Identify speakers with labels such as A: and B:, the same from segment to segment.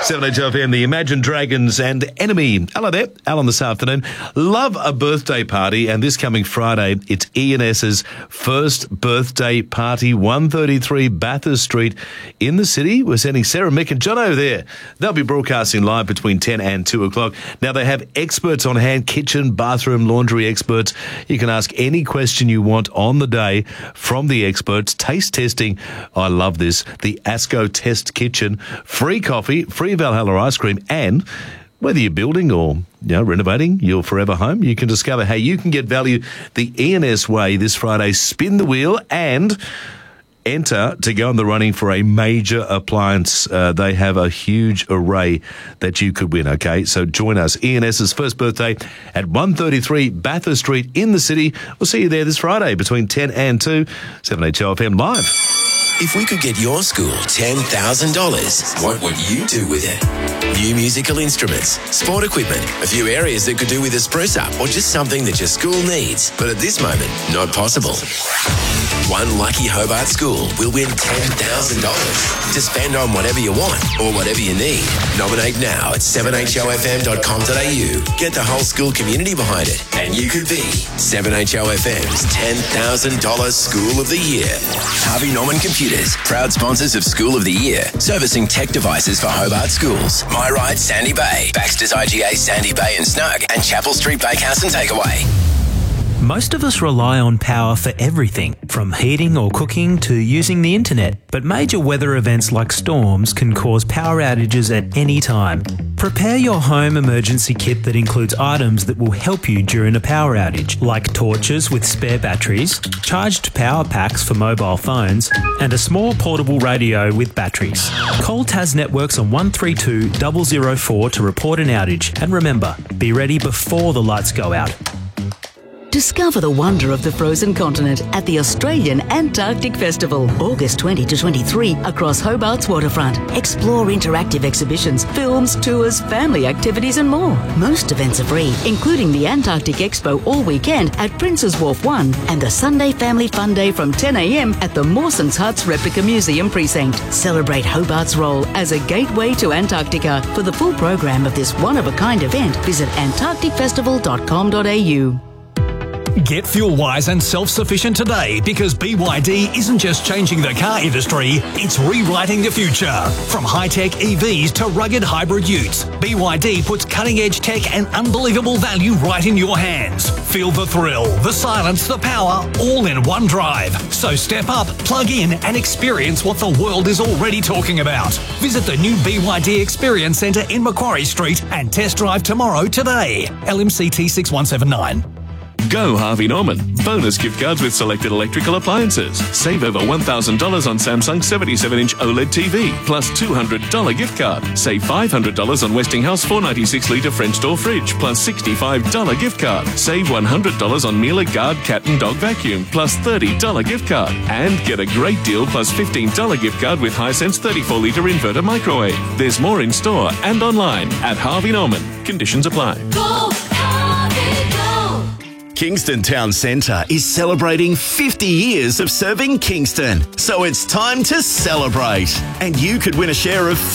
A: 7HFM, the Imagine Dragons and Enemy. Hello there, Alan this afternoon. Love a birthday party, and this coming Friday, it's ENS's first birthday party, 133 Bathurst Street in the city. We're sending Sarah, Mick and Jono there. They'll be broadcasting live between 10 and 2 o'clock. Now, they have experts on hand, kitchen, bathroom, laundry experts. You can ask any question you want on the day from the experts. Taste testing, I love this. The ASCO Test Kitchen, free coffee, free Valhalla ice cream, and whether you're building or renovating your forever home, you can discover how you can get value the ENS way this Friday. Spin the wheel and enter to go in the running for a major appliance. They have a huge array that you could win, okay? So join us. ENS's first birthday at 133 Bathurst Street in the city. We'll see you there this Friday between 10 and 2. 7HLFM Live.
B: If we could get your school $10,000, what would you do with it? New musical instruments, sport equipment, a few areas that could do with a spruce up, or just something that your school needs, but at this moment, not possible. One lucky Hobart school will win $10,000 to spend on whatever you want or whatever you need. Nominate now at 7HOFM.com.au. Get the whole school community behind it, and you could be 7HOFM's $10,000 School of the Year. Harvey Norman Computers, proud sponsors of School of the Year, servicing tech devices for Hobart schools. My Ride Sandy Bay, Baxter's IGA Sandy Bay and Snug, and Chapel Street Bakehouse and Takeaway.
C: Most of us rely on power for everything, from heating or cooking to using the internet. But major weather events like storms can cause power outages at any time. Prepare your home emergency kit that includes items that will help you during a power outage, like torches with spare batteries, charged power packs for mobile phones, and a small portable radio with batteries. Call Tas Networks on 132 004 to report an outage. And remember, be ready before the lights go out.
D: Discover the wonder of the frozen continent at the Australian Antarctic Festival, August 20 to 23 across Hobart's waterfront. Explore interactive exhibitions, films, tours, family activities and more. Most events are free, including the Antarctic Expo all weekend at Prince's Wharf 1 and the Sunday Family Fun Day from 10 a.m. at the Mawson's Huts Replica Museum Precinct. Celebrate Hobart's role as a gateway to Antarctica. For the full program of this one-of-a-kind event, visit antarcticfestival.com.au.
E: Get fuel-wise and self-sufficient today, because BYD isn't just changing the car industry, it's rewriting the future. From high-tech EVs to rugged hybrid utes, BYD puts cutting-edge tech and unbelievable value right in your hands. Feel the thrill, the silence, the power, all in one drive. So step up, plug in and experience what the world is already talking about. Visit the new BYD Experience Centre in Macquarie Street and test drive tomorrow today. LMCT 6179.
F: Go Harvey Norman. Bonus gift cards with selected electrical appliances. Save over $1,000 on Samsung 77-inch OLED TV, plus $200 gift card. Save $500 on Westinghouse 496-litre French door fridge, plus $65 gift card. Save $100 on Miele Guard cat and dog vacuum, plus $30 gift card. And get a great deal plus $15 gift card with Hisense 34-litre inverter microwave. There's more in store and online at Harvey Norman. Conditions apply.
G: Go, Harvey, go.
H: Kingston Town Centre is celebrating 50 years of serving Kingston. So it's time to celebrate. And you could win a share of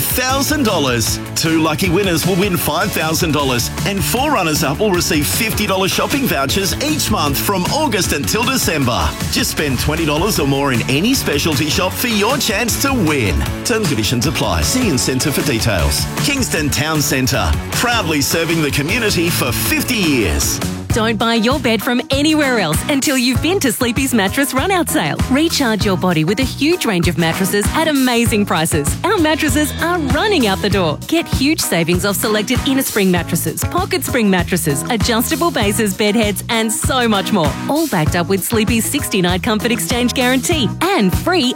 H: $50,000. 2 lucky winners will win $5,000 and 4 runners-up will receive $50 shopping vouchers each month from August until December. Just spend $20 or more in any specialty shop for your chance to win. Terms and conditions apply. See Incentive for details. Kingston Town Centre, proudly serving the community for 50 years.
I: Don't buy your bed from anywhere else until you've been to Sleepy's Mattress Run-Out Sale. Recharge your body with a huge range of mattresses at amazing prices. Our mattresses are running out the door. Get huge savings off selected inner spring mattresses, pocket spring mattresses, adjustable bases, bed heads, and so much more. All backed up with Sleepy's 60-night comfort exchange guarantee and free